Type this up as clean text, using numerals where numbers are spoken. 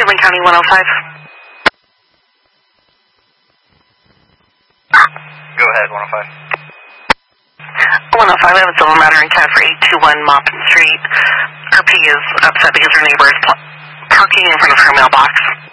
Bourbon County 105. Go ahead, 105. 105, I have a civil matter in CAD for 821 Maupin Street. RP is upset because her neighbor is parking in front of her mailbox.